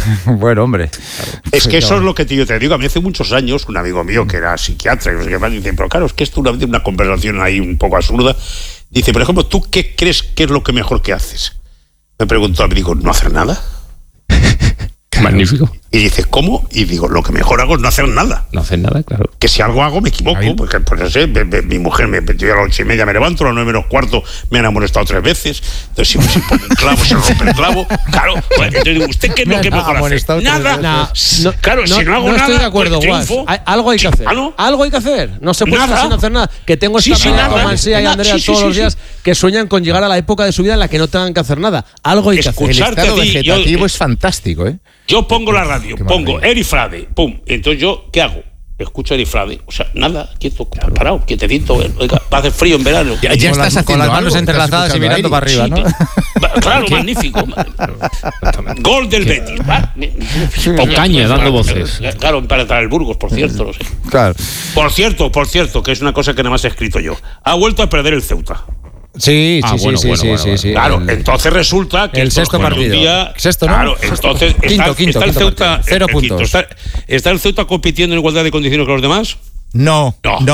Bueno, hombre. Es que eso es lo que yo te digo. A mí hace muchos años, un amigo mío que era psiquiatra, y no sé qué más, dice, pero claro, es que esto es una conversación ahí un poco absurda. Dice, por ejemplo, ¿tú qué crees que es lo que mejor que haces? Me preguntó, me digo, ¿no hacer nada? Qué magnífico. Y dice, ¿cómo? Y digo, lo que mejor hago es no hacer nada. No hacer nada, claro. Que si algo hago, me equivoco. Porque, pues no sé, mi mujer me metió a las 8:30, me levanto, a las 9:15 me han amonestado 3 veces. Entonces, si pone un clavo, se rompe el clavo. Claro, pues, entonces digo, ¿usted qué es lo que mejor hace? Nada. Claro, si no hago nada, estoy de acuerdo, triunfo. Algo hay que hacer. ¿no? Algo hay que hacer. No se puede estar sin hacer nada. Que tengo esta pelea con Mansilla y Andrea todos los días que sueñan con llegar a la época de su vida en la que no tengan que hacer nada. Algo hay que hacer. El Escucharte estado a ti, vegetativo es fantástico, ¿eh? Yo pongo la radio, Qué pongo maravilla. Eri Frade, pum. Entonces yo, ¿qué hago? Escucho a Eri Frade. O sea, nada, quieto, parado, quietecito. Oiga, va a hacer frío en verano. Ya estás haciendo con las manos algo, entrelazadas estás y mirando escuchando para arriba, Aire. ¿no? Claro, magnífico. Gol del Betis. Ocaña, dando voces. Claro, para entrar el Burgos, por cierto, no sé. Claro. Por cierto, que es una cosa que nada más he escrito yo. Ha vuelto a perder el Ceuta. Sí. Claro, entonces resulta que el sexto partido. Sexto, ¿no? Claro, entonces está el Ceuta. 0 puntos. ¿Está el Ceuta compitiendo en igualdad de condiciones que los demás? No.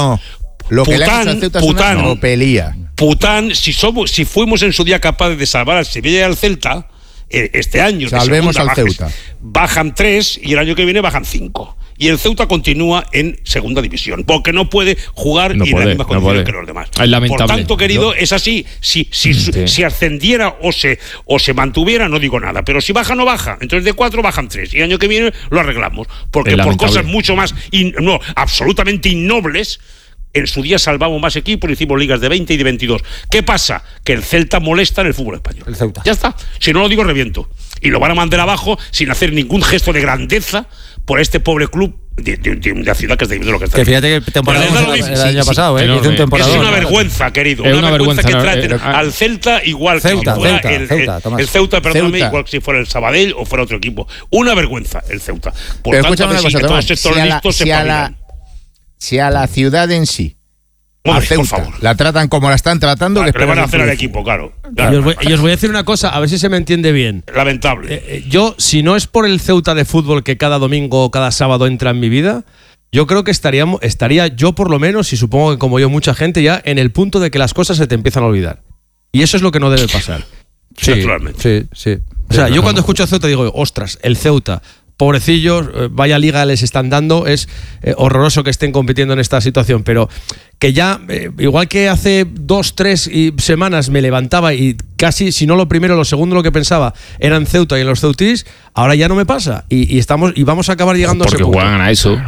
Lo que le ha hecho al Ceuta es una tropelía. Pután, si fuimos en su día capaces de salvar al Sevilla y al Celta, este año salvemos al Ceuta. Bajan 3 y el año que viene bajan 5. Y el Ceuta continúa en segunda división, porque no puede jugar en las mismas condiciones que los demás. Es lamentable. Por tanto, querido, es así. Si ascendiera o se mantuviera, no digo nada. Pero si baja, no baja. Entonces de 4 bajan 3. Y el año que viene lo arreglamos. Porque por cosas mucho más, absolutamente innobles, en su día salvamos más equipos, hicimos ligas de 20 y de 22. ¿Qué pasa? Que el Celta molesta en el fútbol español. El Ceuta. Ya está. Si no lo digo, reviento. Y lo van a mandar abajo sin hacer ningún gesto de grandeza por este pobre club de la ciudad que está viviendo lo que está. Que fíjate que temporada el año pasado, hizo un temporada. Es una vergüenza, querido. Es una vergüenza que traten al Celta igual que si fuera el Ceuta, perdóname, igual que si fuera el Sabadell o fuera otro equipo. Una vergüenza el Ceuta. Por Pero tanto, a ver si todos estos listos se espabilan. Si a la ciudad en sí, hombre, a Ceuta, por favor, la tratan como la están tratando, le van a hacer al equipo, claro. Y os voy a decir una cosa, a ver si se me entiende bien. Lamentable. Yo, si no es por el Ceuta de fútbol que cada domingo o cada sábado entra en mi vida, yo creo que estaría yo por lo menos, y supongo que como yo mucha gente, ya en el punto de que las cosas se te empiezan a olvidar. Y eso es lo que no debe pasar. Naturalmente. Sí. O sea, yo cuando escucho a Ceuta digo, ostras, el Ceuta, pobrecillos, vaya liga les están dando, es horroroso que estén compitiendo en esta situación, pero que ya, igual que hace 2-3 semanas me levantaba y casi, si no lo primero, lo segundo lo que pensaba eran Ceuta y en los ceutís, ahora ya no me pasa y vamos a acabar llegando a ese punto. Porque juegan a eso,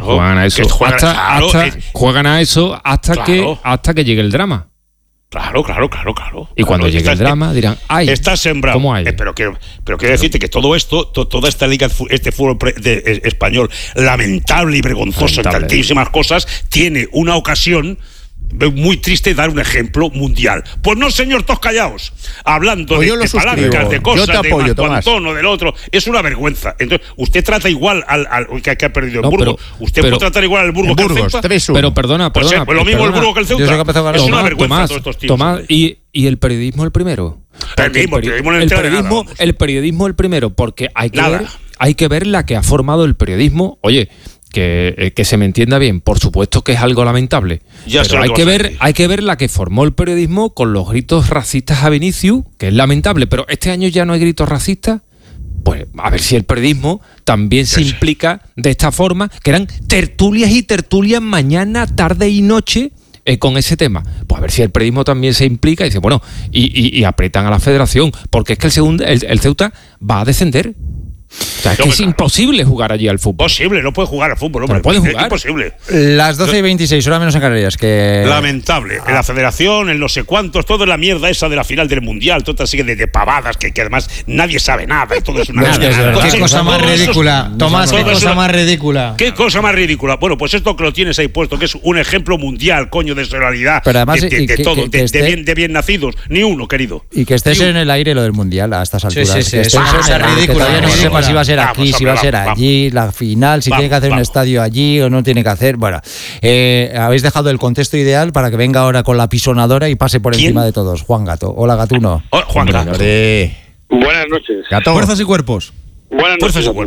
juegan a eso hasta que llegue el drama. Claro. Y cuando llegue el drama dirán, ¡ay! Está sembrado. ¿Cómo hay? Pero quiero decirte que todo esto, toda esta liga, este fútbol español, lamentable y vergonzoso, en tantísimas cosas, tiene una ocasión muy triste dar un ejemplo mundial. Pues no, señor, todos callaos. Hablando de palancas, de cosas, de Antono, del otro. Es una vergüenza. Entonces, usted trata igual al que ha perdido el Burgos. Usted puede tratar igual al Burgos que el Ceuta. 3-1. Pero perdona. Pues lo mismo el Burgos que el Ceuta. Es una vergüenza todos estos tíos. Tomás, ¿y el periodismo el primero? El periodismo el primero, porque hay que ver la que ha formado el periodismo. Oye, que se me entienda bien, por supuesto que es algo lamentable, pero hay que ver la que formó el periodismo con los gritos racistas a Vinicius, que es lamentable, pero este año ya no hay gritos racistas. Pues a ver si el periodismo también se implica de esta forma, que eran tertulias y tertulias mañana, tarde y noche con ese tema. Pues a ver si el periodismo también se implica y dice, bueno, y apretan a la federación, porque es que el Ceuta va a descender. O sea, es que es imposible jugar allí al fútbol. Posible, no puede jugar al fútbol. No puede jugar. Es imposible. Las 12:26, hora menos en Canarias. Lamentable. En la federación, en no sé cuántos, toda la mierda esa de la final del Mundial, toda sigue de pavadas que además nadie sabe nada y todo es una mierda. Qué cosa más ridícula. Tomás, qué cosa más ridícula. Qué cosa más ridícula. Bueno, pues esto que lo tienes ahí puesto, que es un ejemplo mundial, coño, de solidaridad, pero además, de bien nacidos. Ni uno, querido. Y que estés en el aire lo del Mundial a estas alturas. Sí, es ridículo. Todavía no sepas si va a ser aquí, si va a ser allí, la final, si tiene que hacer un estadio allí o no tiene que hacer. Bueno, habéis dejado el contexto ideal para que venga ahora con la pisonadora y pase por encima de todos. Juan Gato. Hola, Gatuno. Juan Gato. Buenas noches. Gato. Fuerzas y cuerpos. Buenas noches.